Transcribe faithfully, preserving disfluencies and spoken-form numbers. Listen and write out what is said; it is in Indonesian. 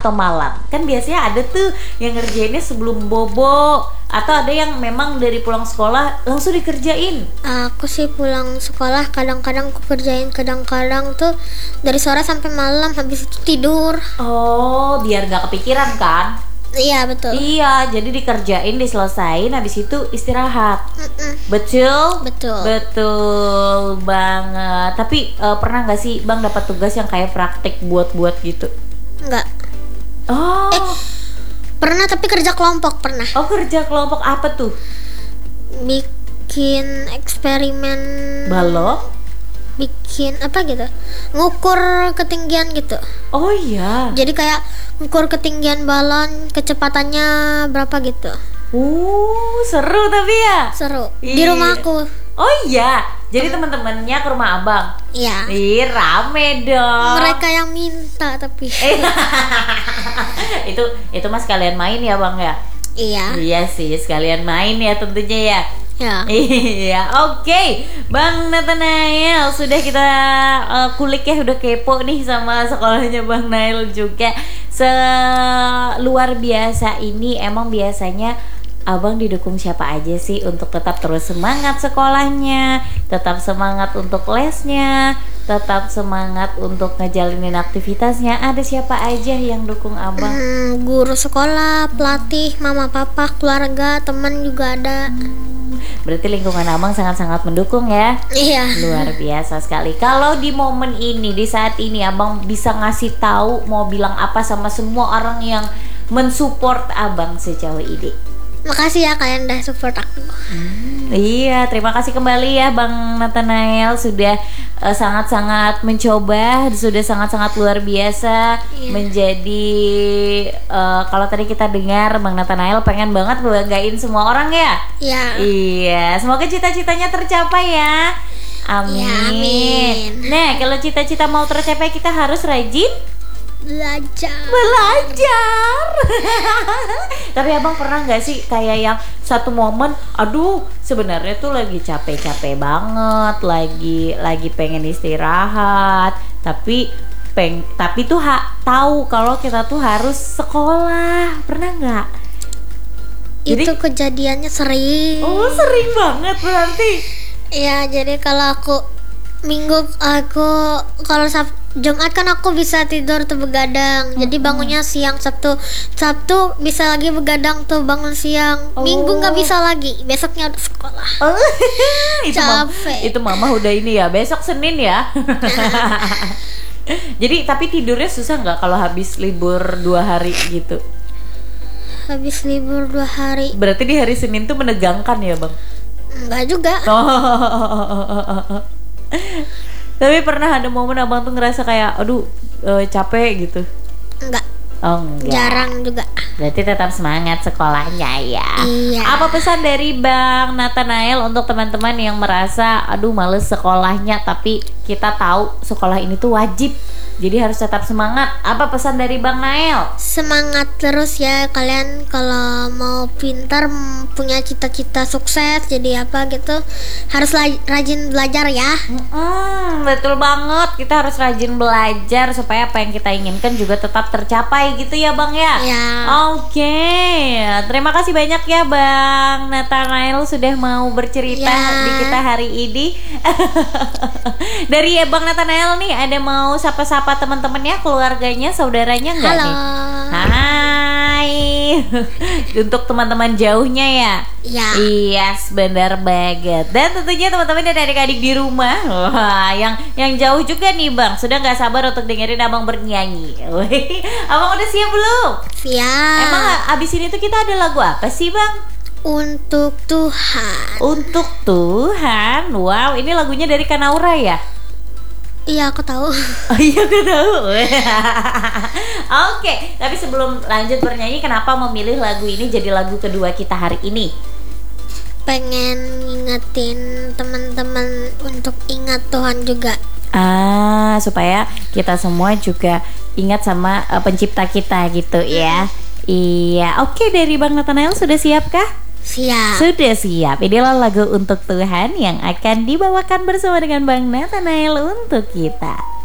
atau malam? Kan biasanya ada tuh yang ngerjainnya sebelum bobo, atau ada yang memang dari pulang sekolah langsung dikerjain. Aku sih pulang sekolah kadang-kadang aku kerjain, kadang-kadang tuh dari sore sampai malam, habis itu tidur. Oh, biar gak kepikiran kan? Iya betul. Iya, jadi dikerjain, diselesain, habis itu istirahat. Mm-mm. Betul? Betul. Betul banget. Tapi uh, pernah gak sih Bang dapat tugas yang kayak praktik buat-buat gitu? Enggak. Oh. Eh, pernah tapi kerja kelompok pernah. Oh, kerja kelompok apa tuh? Bikin eksperimen. Balok? Bikin apa gitu? Ngukur ketinggian gitu. Oh iya. Jadi kayak ngukur ketinggian balon, kecepatannya berapa gitu. Uh, seru tapi ya. Seru. Di Iya. rumahku. Oh iya. Jadi teman-temannya ke rumah Abang. Iya. Ih, rame dong. Mereka yang minta tapi. Eh, itu itu mas sekalian main ya Bang ya? Iya. Iya sih, sekalian main ya tentunya ya. Ya. Iya, oke, Bang Nathanael sudah kita uh, kulik ya, udah kepo nih sama sekolahnya Bang Nail juga. Seluar biasa ini, emang biasanya Abang didukung siapa aja sih untuk tetap terus semangat sekolahnya, tetap semangat untuk lesnya, tetap semangat untuk ngejalinin aktivitasnya? Ada siapa aja yang dukung Abang? Hmm, guru sekolah, pelatih, mama, papa, keluarga, teman juga ada. Berarti lingkungan Abang sangat-sangat mendukung ya. Iya. Luar biasa sekali. Kalau di momen ini, di saat ini Abang bisa ngasih tahu mau bilang apa sama semua orang yang mensupport Abang sejauh ini? Makasih ya kalian udah support aku. Hmm, iya, terima kasih kembali ya Bang Nathanael sudah uh, sangat-sangat mencoba, sudah sangat-sangat luar biasa. Iya. Menjadi uh, kalau tadi kita dengar Bang Nathanael pengen banget banggain semua orang ya. Iya. Iya, semoga cita-citanya tercapai ya. Amin. Ya, amin. Nah, kalau cita-cita mau tercapai kita harus rajin Belajar. belajar. Tapi Abang pernah nggak sih kayak yang satu momen, aduh sebenarnya tuh lagi capek-capek banget, lagi lagi pengen istirahat, tapi peng tapi tuh ha, tahu kalau kita tuh harus sekolah. Pernah nggak? Itu kejadiannya sering. Oh, sering banget berarti. Iya, jadi kalau aku minggu aku kalau Sab Jumat kan aku bisa tidur tuh begadang. Jadi bangunnya siang. Sabtu Sabtu bisa lagi begadang tuh, bangun siang. Oh. Minggu nggak bisa lagi. Besoknya udah sekolah. Oh, itu mam- Capek. itu mama udah ini ya. Besok Senin ya. Jadi tapi tidurnya susah nggak kalau habis libur dua hari gitu? Habis libur dua hari. Berarti di hari Senin tuh menegangkan ya Bang? Enggak juga. Oh. Tapi pernah ada momen Abang tuh ngerasa kayak aduh e, capek gitu? Enggak. Oh enggak. Jarang juga. Berarti tetap semangat sekolahnya ya. Iya. Apa pesan dari Bang Nathanael untuk teman-teman yang merasa aduh males sekolahnya, tapi kita tahu sekolah ini tuh wajib, jadi harus tetap semangat? Apa pesan dari Bang Nael? Semangat terus ya kalian, kalau mau pintar, punya cita-cita sukses jadi apa gitu, harus la- rajin belajar ya. Hmm, betul banget, kita harus rajin belajar supaya apa yang kita inginkan juga tetap tercapai gitu ya Bang ya. Ya. Oke, terima kasih banyak ya Bang Nathanael sudah mau bercerita Ya. di kita hari ini. Dari Bang Nathanael nih, ada mau sapa-sapa teman-temannya, keluarganya, saudaranya nggak Halo. nih? Hai. Untuk teman-teman jauhnya ya. Ya. Iya, yes, benar banget. Dan tentunya teman-teman dan adik-adik di rumah, wah, yang yang jauh juga nih Bang, sudah nggak sabar untuk dengerin Abang bernyanyi. Wih, Abang udah siap belum? Siap. Emang abis ini tuh kita ada lagu apa sih Bang? Untuk Tuhan. Untuk Tuhan. Wow, ini lagunya dari Kanaura ya? Iya, aku tahu. Oh iya, aku tahu. Oke, tapi sebelum lanjut bernyanyi, kenapa memilih lagu ini jadi lagu kedua kita hari ini? Pengen ngingetin teman-teman untuk ingat Tuhan juga. Ah, supaya kita semua juga ingat sama uh, pencipta kita gitu ya. Iya, oke, dari Bang Nathanael sudah siapkah? Siap. Sudah siap. Inilah lagu Untuk Tuhan yang akan dibawakan bersama dengan Bang Nathanael untuk kita.